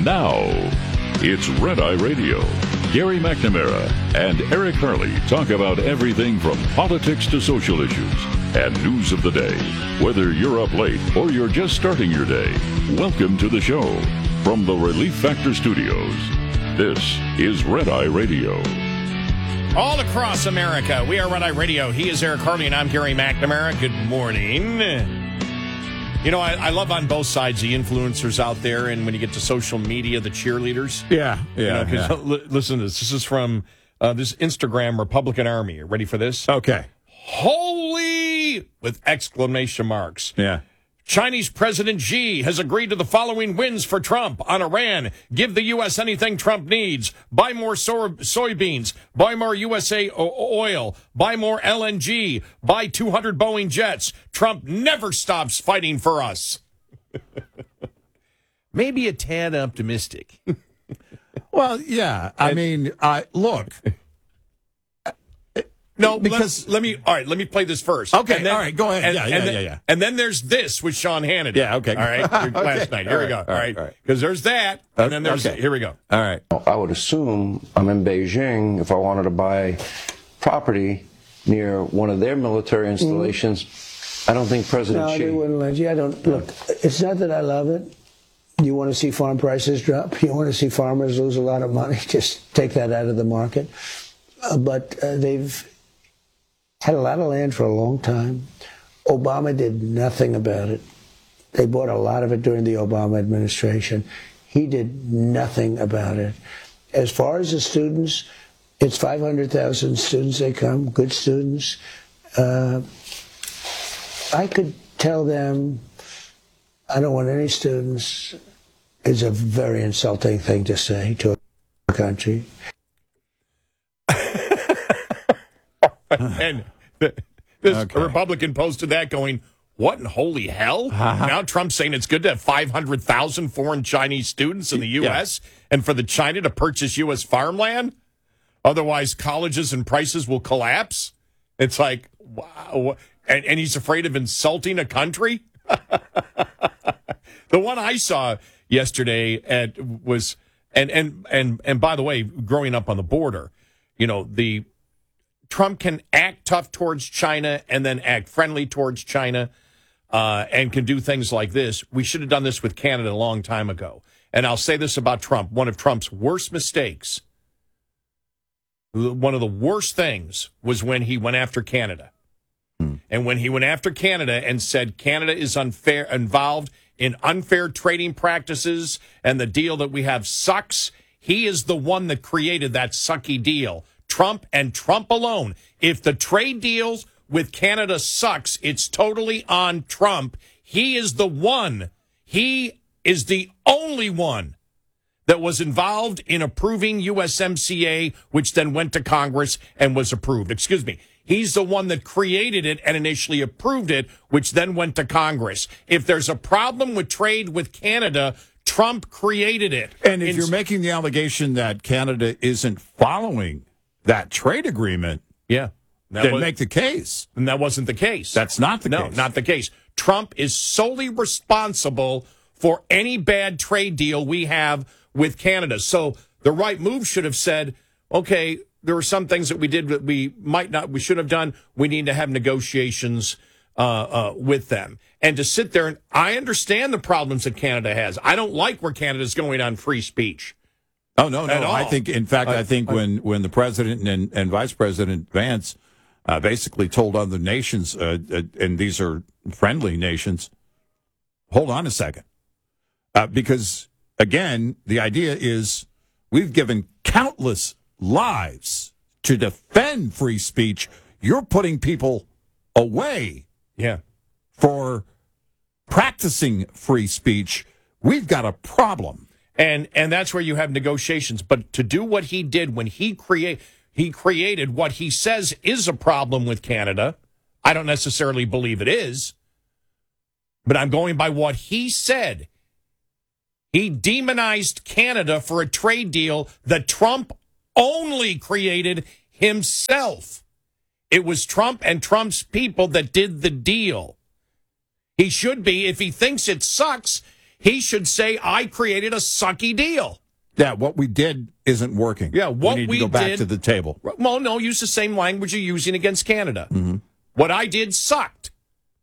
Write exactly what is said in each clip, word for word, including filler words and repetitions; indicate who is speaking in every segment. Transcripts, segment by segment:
Speaker 1: Now, it's Red Eye Radio. Gary McNamara and Eric Harley talk about everything from politics to social issues and news of the day. Whether you're up late or you're just starting your day, welcome to the show. From the Relief Factor Studios, this is Red Eye Radio.
Speaker 2: All across America, we are Red Eye Radio. He is Eric Harley, and I'm Gary McNamara. Good morning. You know, I, I love on both sides the influencers out there, and when you get to social media, the cheerleaders.
Speaker 3: Yeah, yeah.
Speaker 2: You know, 'cause,
Speaker 3: yeah.
Speaker 2: l- listen to this. This is from uh, this Instagram Republican Army. You ready for this?
Speaker 3: Okay.
Speaker 2: Holy! With exclamation marks.
Speaker 3: Yeah.
Speaker 2: Chinese President Xi has agreed to the following wins for Trump on Iran. Give the U S anything Trump needs. Buy more so- soybeans. Buy more U S A o- oil. Buy more L N G. Buy two hundred Boeing jets. Trump never stops fighting for us. Maybe a tad optimistic.
Speaker 3: Well, yeah. I
Speaker 2: And-
Speaker 3: mean, I look.
Speaker 2: No,
Speaker 3: because
Speaker 2: let, let me. All right, let me play this first.
Speaker 3: Okay,
Speaker 2: And then-
Speaker 3: all right, go ahead.
Speaker 2: And,
Speaker 3: Yeah,
Speaker 2: and
Speaker 3: yeah,
Speaker 2: then,
Speaker 3: yeah, yeah.
Speaker 2: And then there's this with Sean Hannity.
Speaker 3: Yeah, okay.
Speaker 2: All right,
Speaker 3: Okay,
Speaker 2: last night. Here
Speaker 3: all
Speaker 2: we go.
Speaker 3: right,
Speaker 2: All
Speaker 3: all
Speaker 2: right,
Speaker 3: right, all right.
Speaker 2: because there's that, and then there's
Speaker 3: Okay.
Speaker 2: here we go.
Speaker 3: All right.
Speaker 4: I would assume I'm in Beijing if I wanted to buy property near one of their military installations. I don't think President
Speaker 5: No,
Speaker 4: Xi.
Speaker 5: they wouldn't let you. I don't look. It's not that I love it. You want to see farm prices drop. You want to see farmers lose a lot of money. Just take that out of the market. Uh, but uh, they've had a lot of land for a long time. Obama did nothing about it. They bought a lot of it during the Obama administration. He did nothing about it. As far as the students, it's five hundred thousand students. They come, good students. Uh, I could tell them, I don't want any students. It's a very insulting thing to say to a country.
Speaker 2: And th- this
Speaker 3: Okay.
Speaker 2: Republican posted that going, what in holy hell?
Speaker 3: Uh-huh.
Speaker 2: Now Trump's saying it's good to have five hundred thousand foreign Chinese students in the U S and for the China to purchase U S farmland? Otherwise, colleges and prices will collapse? It's like, wow. And, and he's afraid of insulting a country? The one I saw yesterday at was, and, and, and, and by the way, growing up on the border, you know, the Trump can act tough towards China and then act friendly towards China uh, and can do things like this. We should have done this with Canada a long time ago. And I'll say this about Trump. One of Trump's worst mistakes, one of the worst things was when he went after Canada. Hmm. And when he went after Canada and said Canada is unfair, involved in unfair trading practices and the deal that we have sucks, he is the one that created that sucky deal. Trump and Trump alone. If the trade deals with Canada sucks, it's totally on Trump. He is the one. He is the only one that was involved in approving U S M C A, which then went to Congress and was approved. Excuse me. He's the one that created it and initially approved it, which then went to Congress. If there's a problem with trade with Canada, Trump created it.
Speaker 3: And if
Speaker 2: In-
Speaker 3: you're making the allegation that Canada isn't following that trade agreement,
Speaker 2: yeah, that
Speaker 3: then
Speaker 2: was-
Speaker 3: make the case.
Speaker 2: And that wasn't the case.
Speaker 3: That's not the
Speaker 2: no,
Speaker 3: case.
Speaker 2: not the case. Trump is solely responsible for any bad trade deal we have with Canada. So the right move should have said, okay, there were some things that we did that we might not, we should have done. We need to have negotiations uh, uh, with them. And to sit there, and I understand the problems that Canada has. I don't like where Canada's going on free speech.
Speaker 3: Oh, no,
Speaker 2: At
Speaker 3: no.
Speaker 2: all.
Speaker 3: I think, in fact, I,
Speaker 2: I-
Speaker 3: think
Speaker 2: I-
Speaker 3: when, when the president and, and Vice President Vance uh, basically told other nations, uh, uh, and these are friendly nations, hold on a second. Uh, because, again, the idea is we've given countless lives to defend free speech. You're putting people away
Speaker 2: Yeah.
Speaker 3: for practicing free speech. We've got a problem.
Speaker 2: And and that's where you have negotiations. But to do what he did when he create he created what he says is a problem with Canada, I don't necessarily believe it is, but I'm going by what he said. He demonized Canada for a trade deal that Trump only created himself. It was Trump and Trump's people that did the deal. He should be, if he thinks it sucks, he should say, I created a sucky deal.
Speaker 3: Yeah, what we did isn't working.
Speaker 2: Yeah, what
Speaker 3: we need
Speaker 2: we
Speaker 3: to go back
Speaker 2: did-
Speaker 3: to the table.
Speaker 2: Well, no, use the same language you're using against Canada.
Speaker 3: Mm-hmm.
Speaker 2: What I did sucked.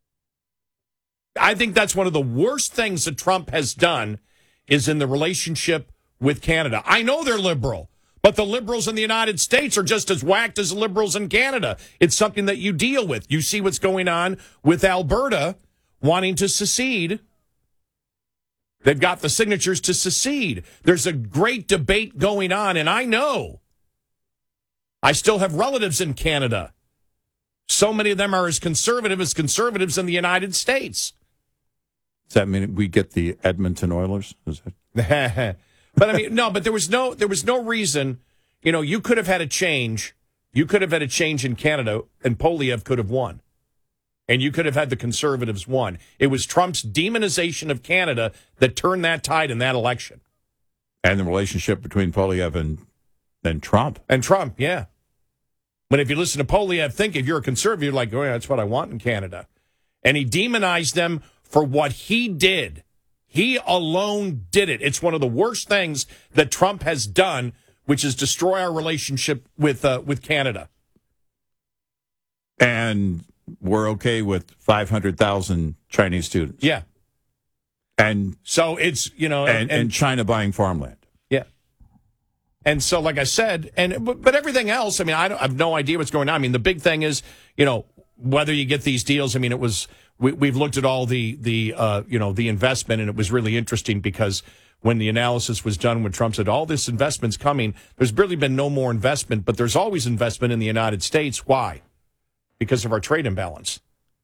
Speaker 2: I think that's one of the worst things that Trump has done is in the relationship with Canada. I know they're liberal, but the liberals in the United States are just as whacked as the liberals in Canada. It's something that you deal with. You see what's going on with Alberta wanting to secede. They've got the signatures to secede. There's a great debate going on, and I know I still have relatives in Canada. So many of them are as conservative as conservatives in the United States.
Speaker 3: Does that mean we get the Edmonton Oilers? Is that...
Speaker 2: But I mean, no, but there was no there was no reason, you know, you could have had a change. You could have had a change in Canada, and Poilievre could have won. And you could have had the conservatives won. It was Trump's demonization of Canada that turned that tide in that election.
Speaker 3: And the relationship between Poilievre and, and Trump.
Speaker 2: And Trump, yeah. But if you listen to Poilievre, think if you're a conservative, you're like, oh, yeah, that's what I want in Canada. And he demonized them for what he did. He alone did it. It's one of the worst things that Trump has done, which is destroy our relationship with uh, with Canada.
Speaker 3: And we're okay with five hundred thousand Chinese students.
Speaker 2: Yeah.
Speaker 3: And
Speaker 2: So it's, you know,
Speaker 3: and, and China buying farmland.
Speaker 2: yeah. And so, like I said, and but, but everything else, I mean, I, don't, I have no idea what's going on. I mean, the big thing is, you know, whether you get these deals. I mean, it was we, we've looked at all the the uh, you know the investment, and it was really interesting because when the analysis was done, when Trump said all this investment's coming, there's really been no more investment, but there's always investment in the United States. Why? Because of our trade imbalance.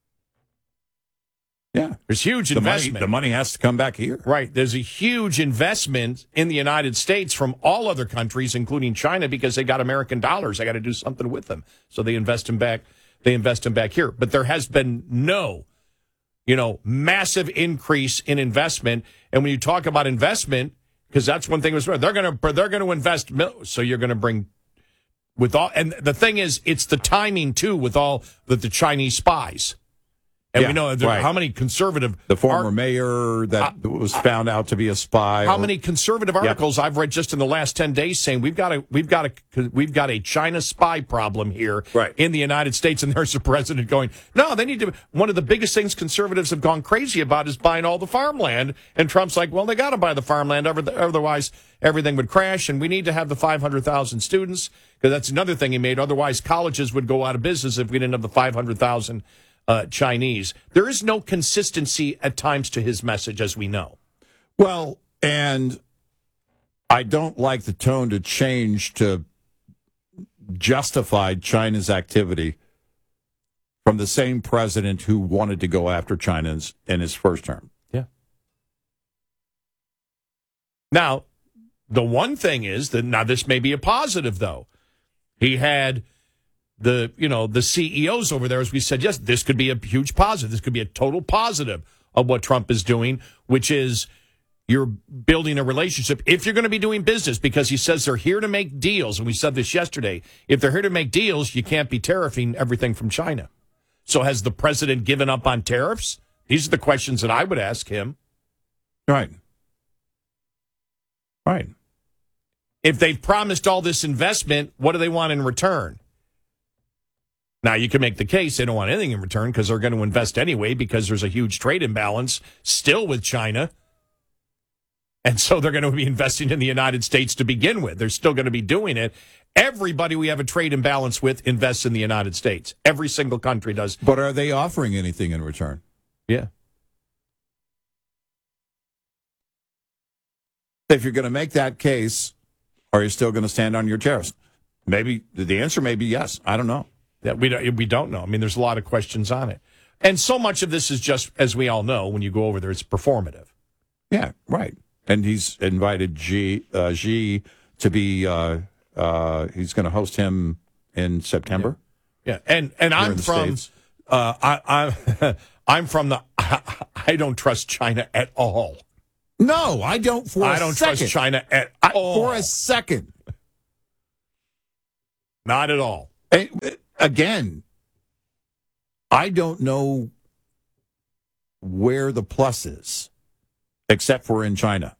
Speaker 3: Yeah.
Speaker 2: There's huge
Speaker 3: The money,
Speaker 2: investment.
Speaker 3: the money has to come back here.
Speaker 2: Right. There's a huge investment in the United States from all other countries, including China, because they got American dollars. They got to do something with them. So they invest them back. They invest them back here. But there has been no, you know, massive increase in investment. And when you talk about investment, because that's one thing was they're going to they're going to invest. So you're going to bring with all. And the thing is, it's the timing, too, with all the, the Chinese spies. And
Speaker 3: Yeah,
Speaker 2: we know there,
Speaker 3: right.
Speaker 2: how many conservative
Speaker 3: The former
Speaker 2: ar-
Speaker 3: mayor that uh, was found out to be a spy.
Speaker 2: how
Speaker 3: or-
Speaker 2: many conservative articles I've read just in the last ten days saying we've got a we've got a we've got a China spy problem here
Speaker 3: Right.
Speaker 2: in the United States, and there's a president going, no, they need to. One of the biggest things conservatives have gone crazy about is buying all the farmland, and Trump's like, well, they got to buy the farmland, otherwise everything would crash, and we need to have the five hundred thousand students because that's another thing he made. Otherwise, colleges would go out of business if we didn't have the five hundred thousand. Uh, Chinese. There is no consistency at times to his message, as we know.
Speaker 3: Well, and I don't like the tone to change to justify China's activity from the same president who wanted to go after China in his first term.
Speaker 2: Yeah. Now, the one thing is that now this may be a positive, though. He had the, you know, the C E Os over there, as we said, yes, this could be a huge positive. This could be a total positive of what Trump is doing, which is you're building a relationship if you're going to be doing business, because he says they're here to make deals. And we said this yesterday. If they're here to make deals, you can't be tariffing everything from China. So has the president given up on tariffs? These are the questions that I would ask him.
Speaker 3: Right. Right.
Speaker 2: If they've promised all this investment, what do they want in return? Now, you can make the case they don't want anything in return because they're going to invest anyway because there's a huge trade imbalance still with China. And so they're going to be investing in the United States to begin with. They're still going to be doing it. Everybody we have a trade imbalance with invests in the United States. Every single country does.
Speaker 3: But are they offering anything in return?
Speaker 2: Yeah.
Speaker 3: If you're going to make that case, are you still going to stand on your tariffs? Maybe the answer may be yes. I don't know.
Speaker 2: That we don't, we don't know. I mean, there's a lot of questions on it. And so much of this is just, as we all know, when you go over there, it's performative.
Speaker 3: Yeah, right. And he's invited Xi, uh, Xi to be, uh, uh, he's going to host him in September.
Speaker 2: Yeah, and, and
Speaker 3: Here
Speaker 2: I'm
Speaker 3: in the
Speaker 2: from,
Speaker 3: States.
Speaker 2: uh, I, I, I'm from the, I don't trust China at all.
Speaker 3: No, I don't for
Speaker 2: I
Speaker 3: a
Speaker 2: don't
Speaker 3: second.
Speaker 2: trust China at
Speaker 3: I-
Speaker 2: all.
Speaker 3: For a second.
Speaker 2: Not at all.
Speaker 3: And, uh, again, I don't know where the plus is. except for in China.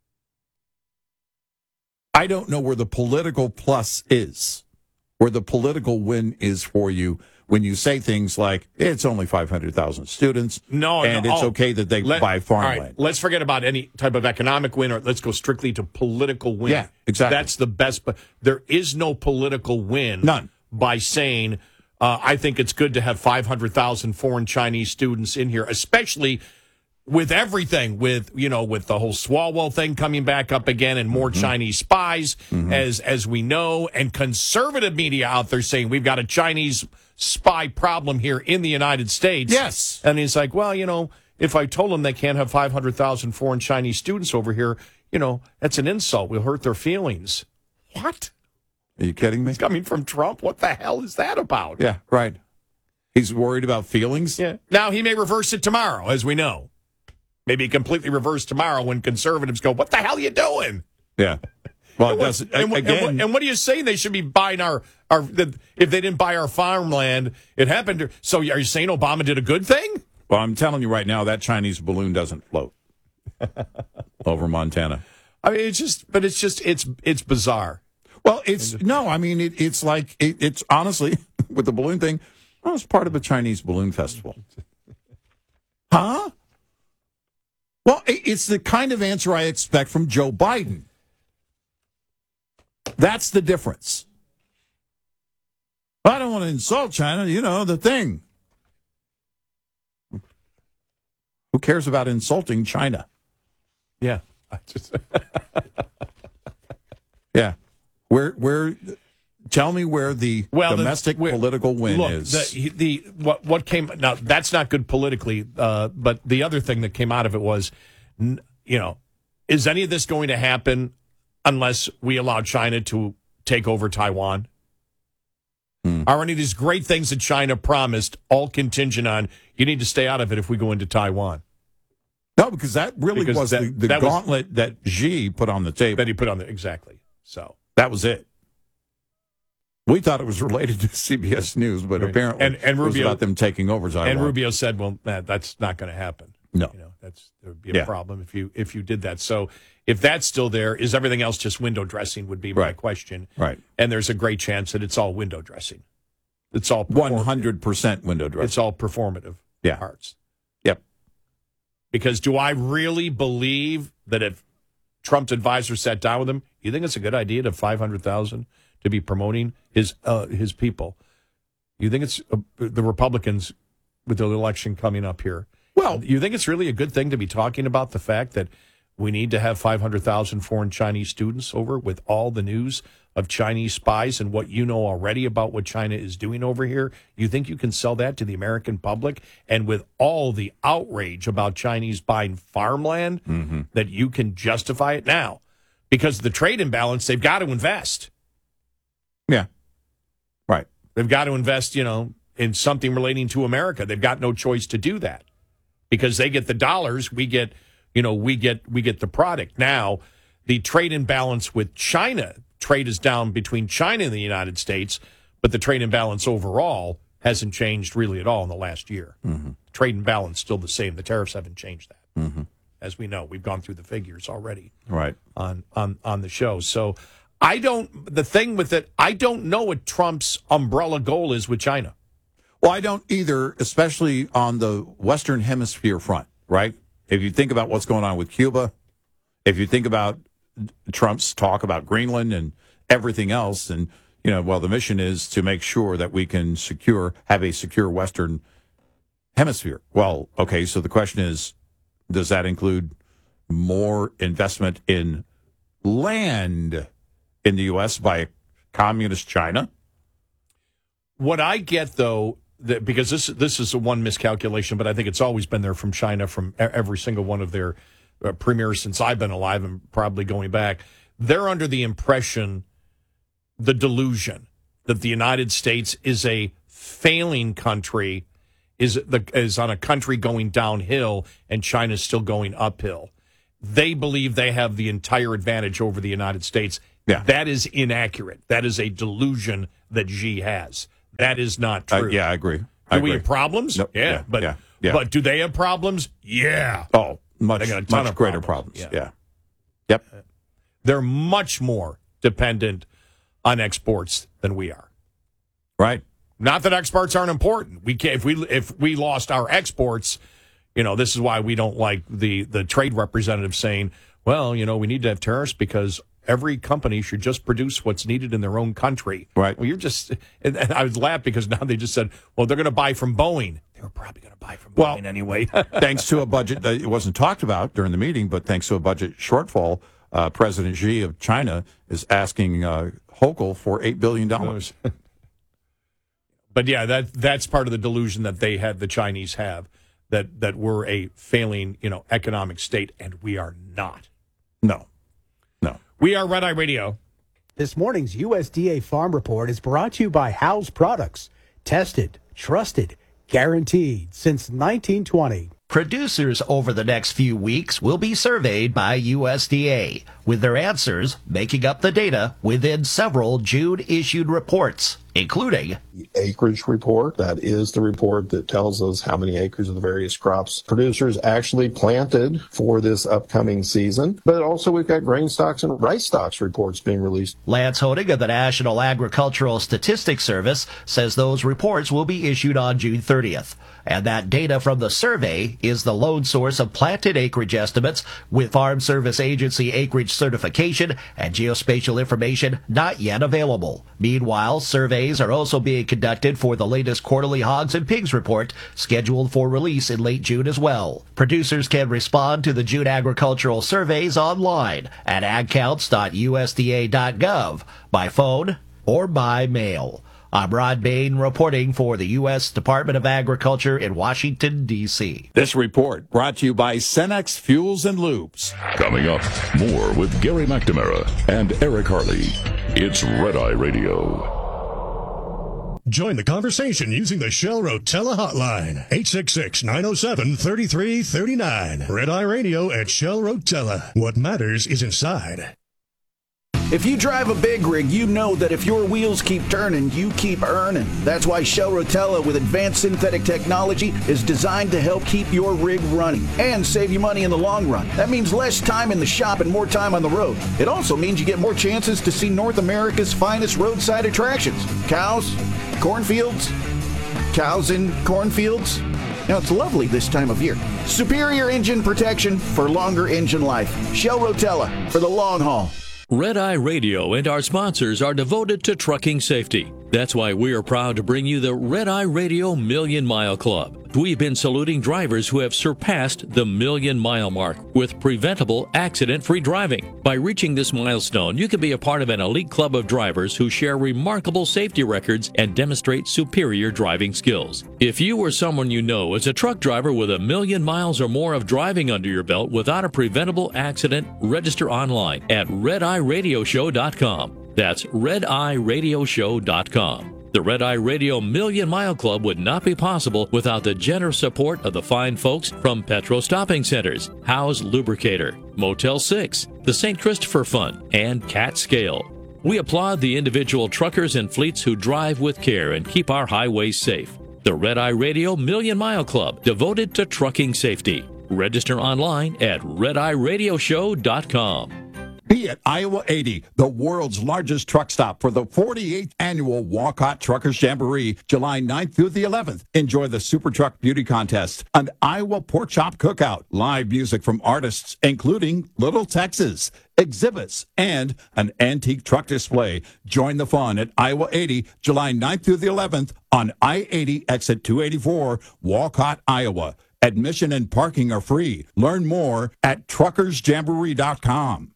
Speaker 3: I don't know where the political plus is, where the political win is for you when you say things like, it's only five hundred thousand students,
Speaker 2: No,
Speaker 3: and
Speaker 2: no,
Speaker 3: it's
Speaker 2: oh,
Speaker 3: okay that they
Speaker 2: let-
Speaker 3: buy
Speaker 2: all
Speaker 3: farmland.
Speaker 2: right, let's forget about any type of economic win, or let's go strictly to political win.
Speaker 3: Yeah, exactly.
Speaker 2: That's the best. But there is no political win.
Speaker 3: None.
Speaker 2: By saying, uh, I think it's good to have five hundred thousand foreign Chinese students in here, especially with everything, with, you know, with the whole Swalwell thing coming back up again and more
Speaker 3: Mm-hmm.
Speaker 2: Chinese spies, as as we know, and conservative media out there saying we've got a Chinese spy problem here in the United States.
Speaker 3: Yes.
Speaker 2: And he's like, well, you know, if I told them they can't have five hundred thousand foreign Chinese students over here, you know, that's an insult. We'll hurt their feelings. What?
Speaker 3: Are you kidding me?
Speaker 2: Coming from Trump? What the hell is that about?
Speaker 3: Yeah, right. He's worried about feelings?
Speaker 2: Yeah. Now, he may reverse it tomorrow, as we know. Maybe completely reverse tomorrow when conservatives go, what the hell are you doing?
Speaker 3: Yeah. Well, it
Speaker 2: And what,
Speaker 3: doesn't,
Speaker 2: and, what,
Speaker 3: again,
Speaker 2: and, what, and what are you saying? They should be buying our, our the, if they didn't buy our farmland, it happened. To, so are you saying Obama did a good thing?
Speaker 3: well, I'm telling you right now, that Chinese balloon doesn't float over Montana.
Speaker 2: I mean, it's just, but it's just, it's it's bizarre.
Speaker 3: Well, it's no, I mean, it, it's like, it, it's honestly, with the balloon thing, well, it's part of a Chinese balloon festival. Huh? Well, it, it's the kind of answer I expect from Joe Biden. That's the difference. I don't want to insult China, you know, the thing. Who cares about insulting China?
Speaker 2: Yeah. I just,
Speaker 3: Yeah. Where, where, tell me where the
Speaker 2: Well, the-
Speaker 3: domestic
Speaker 2: where-
Speaker 3: political win
Speaker 2: look,
Speaker 3: is.
Speaker 2: the, the what what came now that's not good politically, uh, but the other thing that came out of it was, n- you know, is any of this going to happen unless we allow China to take over Taiwan?
Speaker 3: Hmm.
Speaker 2: Are any of these great things that China promised all contingent on you need to stay out of it if we go into Taiwan?
Speaker 3: No, because that really
Speaker 2: Because
Speaker 3: was
Speaker 2: that-
Speaker 3: the, the
Speaker 2: that was-
Speaker 3: gauntlet that Xi put on the table.
Speaker 2: That he put on there exactly. So
Speaker 3: That was it. We thought it was related to C B S News, but
Speaker 2: Right.
Speaker 3: apparently
Speaker 2: And- and
Speaker 3: it was
Speaker 2: Rubio-
Speaker 3: about them taking over Taiwan.
Speaker 2: and Rubio said, "Well, that, that's not going to happen.
Speaker 3: No.
Speaker 2: You know, that's there would be a
Speaker 3: Yeah.
Speaker 2: problem if you if you did that. So if that's still there, is everything else just window dressing? Would be my
Speaker 3: Right.
Speaker 2: question.
Speaker 3: Right.
Speaker 2: And there's a great chance that it's all window dressing. It's all
Speaker 3: one
Speaker 2: perform-
Speaker 3: hundred percent window dressing.
Speaker 2: It's all performative.
Speaker 3: Yeah.
Speaker 2: Parts.
Speaker 3: Yep.
Speaker 2: Because do I really believe that if Trump's advisor sat down with him, you think it's a good idea to have five hundred thousand to be promoting his uh, his people? You think it's uh, the Republicans with the election coming up here?
Speaker 3: Well,
Speaker 2: You think it's really a good thing to be talking about the fact that we need to have five hundred thousand foreign Chinese students over with all the news of Chinese spies and what you know already about what China is doing over here? You think you can sell that to the American public? And with all the outrage about Chinese buying farmland,
Speaker 3: Mm-hmm.
Speaker 2: that you can justify it now? Because of the trade imbalance, they've got to invest.
Speaker 3: yeah. Right.
Speaker 2: They've got to invest, you know, in something relating to America. They've got no choice to do that because they get the dollars. We get, you know, we get we get the product. Now, the trade imbalance with China, trade is down between China and the United States, but the trade imbalance overall hasn't changed really at all in the last year.
Speaker 3: Mm-hmm.
Speaker 2: Trade imbalance still the same. The tariffs haven't changed that.
Speaker 3: Mm-hmm.
Speaker 2: As we know, we've gone through the figures already
Speaker 3: Right.
Speaker 2: on on on the show. So I don't. The thing with it, I don't know what Trump's umbrella goal is with China.
Speaker 3: Well, I don't either, especially on the Western Hemisphere front, right? If you think about what's going on with Cuba, if you think about Trump's talk about Greenland and everything else, and, you know, well, the mission is to make sure that we can secure, have a secure Western Hemisphere. Well, okay, so the question is, does that include more investment in land in the U S by communist China?
Speaker 2: What I get though, that because this this is a one miscalculation, but I think it's always been there from China from e- every single one of their uh, premiers since I've been alive and probably going back. They're under the impression, the delusion that the United States is a failing country, is the is on a country going downhill, and China's still going uphill. They believe they have the entire advantage over the United States.
Speaker 3: Yeah.
Speaker 2: That is inaccurate. That is a delusion that Xi has. That is not
Speaker 3: Uh,
Speaker 2: true.
Speaker 3: yeah, I agree.
Speaker 2: Do
Speaker 3: I
Speaker 2: we
Speaker 3: agree.
Speaker 2: have problems?
Speaker 3: No,
Speaker 2: yeah,
Speaker 3: yeah,
Speaker 2: but
Speaker 3: yeah, yeah.
Speaker 2: but do they have problems? Yeah.
Speaker 3: Oh, much,
Speaker 2: They got a ton
Speaker 3: much
Speaker 2: of
Speaker 3: greater
Speaker 2: problems.
Speaker 3: problems.
Speaker 2: Yeah.
Speaker 3: Yeah. Yep.
Speaker 2: They're much more dependent on exports than we are.
Speaker 3: Right.
Speaker 2: Not that exports aren't important. We can if we if we lost our exports, you know, this is why we don't like the the trade representative saying, well, you know, we need to have tariffs because every company should just produce what's needed in their own country.
Speaker 3: Right.
Speaker 2: Well, you're just, and, and I was laughing because now they just said, well, they're going to buy from Boeing. They were probably going to buy from
Speaker 3: Well,
Speaker 2: Boeing anyway.
Speaker 3: Thanks to a budget that it wasn't talked about during the meeting, but thanks to a budget shortfall, uh, President Xi of China is asking uh, Hochul for eight billion dollars.
Speaker 2: But yeah, that that's part of the delusion that they had, the Chinese have, that that we're a failing, you know, economic state, and we are not.
Speaker 3: No. No.
Speaker 2: We are Red Eye Radio.
Speaker 6: This morning's U S D A Farm Report is brought to you by Howes Products. Tested, trusted, guaranteed since nineteen twenty.
Speaker 7: Producers over the next few weeks will be surveyed by U S D A, with their answers making up the data within several June-issued reports, including
Speaker 8: the acreage report. That is the report that tells us how many acres of the various crops producers actually planted for this upcoming season. But also we've got grain stocks and rice stocks reports being released.
Speaker 7: Lance Honig of the National Agricultural Statistics Service says those reports will be issued on June thirtieth. And that data from the survey is the lone source of planted acreage estimates, with Farm Service Agency acreage certification and geospatial information not yet available. Meanwhile, surveys are also being conducted for the latest quarterly hogs and pigs report, scheduled for release in late June as well. Producers can respond to the June agricultural surveys online at ag counts dot U S D A dot gov, by phone or by mail. I'm Rod Bain reporting for the U S Department of Agriculture in Washington, D C
Speaker 3: This report brought to you by Cenex Fuels and Lubes.
Speaker 1: Coming up, more with Gary McNamara and Eric Harley. It's Red Eye Radio.
Speaker 9: Join the conversation using the Shell Rotella hotline, eight six six, nine oh seven, three three three nine. Red Eye Radio at Shell Rotella. What matters is inside.
Speaker 10: If you drive a big rig, you know that if your wheels keep turning, you keep earning. That's why Shell Rotella with advanced synthetic technology is designed to help keep your rig running and save you money in the long run. That means less time in the shop and more time on the road. It also means you get more chances to see North America's finest roadside attractions. Cows, cornfields, cows in cornfields. Now, it's lovely this time of year. Superior engine protection for longer engine life. Shell Rotella for the long haul.
Speaker 11: Red Eye Radio and our sponsors are devoted to trucking safety. That's why we are proud to bring you the Red Eye Radio Million Mile Club. We've been saluting drivers who have surpassed the million mile mark with preventable accident-free driving. By reaching this milestone, you can be a part of an elite club of drivers who share remarkable safety records and demonstrate superior driving skills. If you or someone you know is a truck driver with a million miles or more of driving under your belt without a preventable accident, register online at red eye radio show dot com. That's red eye radio show dot com. The Red Eye Radio Million Mile Club would not be possible without the generous support of the fine folks from Petro Stopping Centers, Howes Lubricator, Motel six, the Saint Christopher Fund, and Cat Scale. We applaud the individual truckers and fleets who drive with care and keep our highways safe. The Red Eye Radio Million Mile Club, devoted to trucking safety. Register online at red eye radio show dot com.
Speaker 3: Be at Iowa eighty, the world's largest truck stop for the forty-eighth annual Walcott Truckers Jamboree, July ninth through the eleventh. Enjoy the Super Truck Beauty Contest, an Iowa Pork Chop Cookout, live music from artists including Little Texas, exhibits, and an antique truck display. Join the fun at Iowa eighty, July ninth through the eleventh on I eighty exit two eighty-four, Walcott, Iowa. Admission and parking are free. Learn more at truckers jamboree dot com.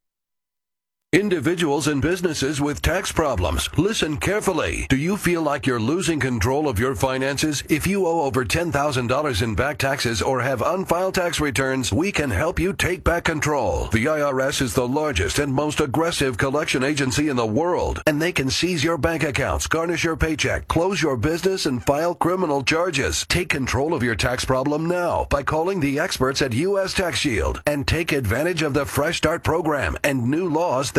Speaker 12: Individuals and businesses with tax problems, listen carefully. Do you feel like you're losing control of your finances? If you owe over ten thousand dollars in back taxes or have unfiled tax returns, we can help you take back control. The I R S is the largest and most aggressive collection agency in the world, and they can seize your bank accounts, garnish your paycheck, close your business, and file criminal charges. Take control of your tax problem now by calling the experts at U S Tax Shield and take advantage of the Fresh Start program and new laws that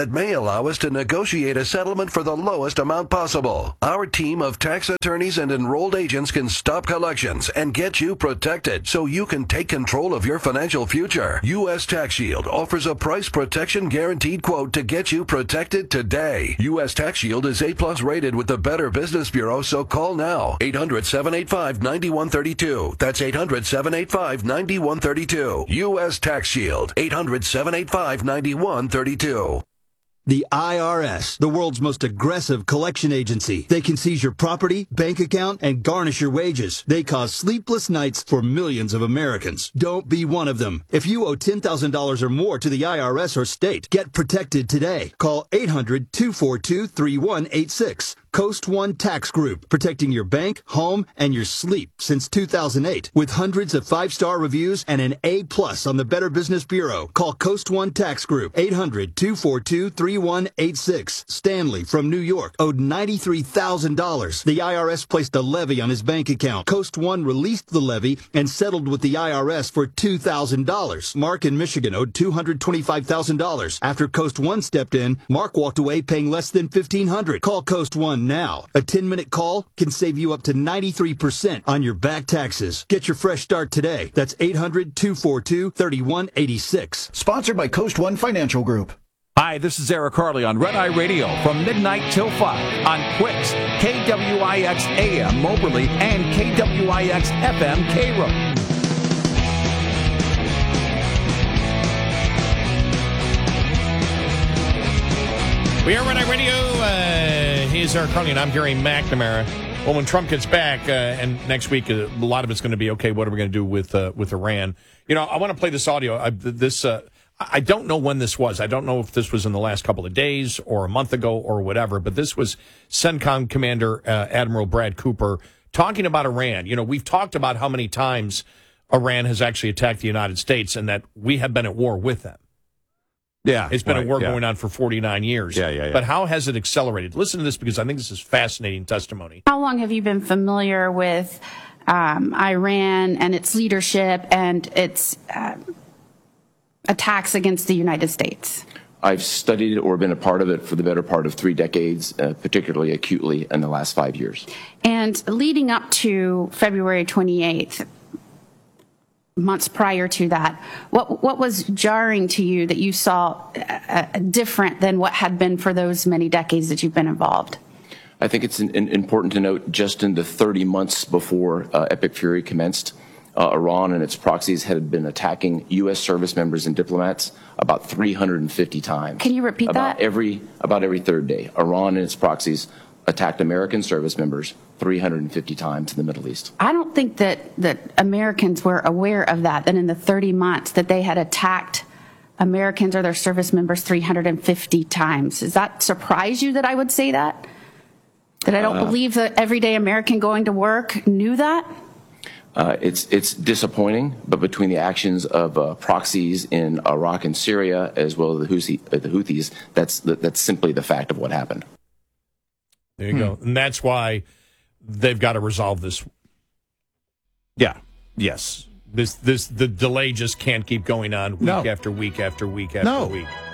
Speaker 12: that may allow us to negotiate a settlement for the lowest amount possible. Our team of tax attorneys and enrolled agents can stop collections and get you protected so you can take control of your financial future. U S Tax Shield offers a price protection guaranteed quote to get you protected today. U S Tax Shield is A plus rated with the Better Business Bureau, so call now. eight hundred, seven eight five, nine one three two. That's eight hundred, seven eight five, nine one three two. U S Tax Shield. eight hundred, seven eight five, nine one three two.
Speaker 13: The I R S, the world's most aggressive collection agency. They can seize your property, bank account, and garnish your wages. They cause sleepless nights for millions of Americans. Don't be one of them. If you owe ten thousand dollars or more to the I R S or state, get protected today. Call eight hundred, two four two, three one eight six. Coast One Tax Group, protecting your bank, home, and your sleep since two thousand eight. With hundreds of five-star reviews and an A plus on the Better Business Bureau. Call Coast One Tax Group, eight hundred, two four two, three one eight six. Stanley from New York owed ninety-three thousand dollars. The I R S placed a levy on his bank account. Coast One released the levy and settled with the I R S for two thousand dollars. Mark in Michigan owed two hundred twenty-five thousand dollars. After Coast One stepped in, Mark walked away paying less than fifteen hundred dollars. Call Coast One now. A ten-minute call can save you up to ninety-three percent on your back taxes. Get your fresh start today. That's eight hundred, two four two, three one eight six.
Speaker 10: Sponsored by Coast One Financial Group.
Speaker 3: Hi, this is Eric Harley on Red Eye Radio from midnight till five on Quicks, K W I X A M Moberly, and K W I X F M Cairo.
Speaker 2: We are Red Eye Radio. Uh, he's Eric Harley, and I'm Gary McNamara. Well, when Trump gets back, uh, and next week, uh, a lot of it's going to be, okay, what are we going to do with uh, with Iran? You know, I want to play this audio. I, this uh, I don't know when this was. I don't know if this was in the last couple of days or a month ago or whatever, but this was CENTCOM Commander uh, Admiral Brad Cooper talking about Iran. You know, we've talked about how many times Iran has actually attacked the United States and that we have been at war with them.
Speaker 3: Yeah,
Speaker 2: it's been
Speaker 3: right,
Speaker 2: a war
Speaker 3: yeah.
Speaker 2: going on for forty-nine years.
Speaker 3: Yeah, yeah, yeah.
Speaker 2: But how has it accelerated? Listen to this because I think this is fascinating testimony.
Speaker 14: How long have you been familiar with um, Iran and its leadership and its uh, attacks against the United States?
Speaker 15: I've studied it or been a part of it for the better part of three decades, uh, particularly acutely in the last five years.
Speaker 14: And leading up to February twenty-eighth, months prior to that, what what was jarring to you that you saw uh, different than what had been for those many decades that you've been involved?
Speaker 15: I think it's in, in, important to note just in the thirty months before uh, Epic Fury commenced, uh, Iran and its proxies had been attacking U S service members and diplomats about three hundred fifty times.
Speaker 14: Can you repeat
Speaker 15: about
Speaker 14: that?
Speaker 15: Every, about every third day, Iran and its proxies attacked American service members three hundred fifty times in the Middle East.
Speaker 14: I don't think that, that Americans were aware of that, that in the thirty months that they had attacked Americans or their service members three hundred fifty times. Does that surprise you that I would say that? That I don't uh, believe that everyday American going to work knew that?
Speaker 15: Uh, it's it's disappointing, but between the actions of uh, proxies in Iraq and Syria, as well as the, Houthi, uh, the Houthis, that's that's simply the fact of what happened.
Speaker 2: There you hmm. go. And that's why they've got to resolve this.
Speaker 3: Yeah. Yes.
Speaker 2: This this the delay just can't keep going on week
Speaker 3: no.
Speaker 2: after week after week after
Speaker 3: no.
Speaker 2: week.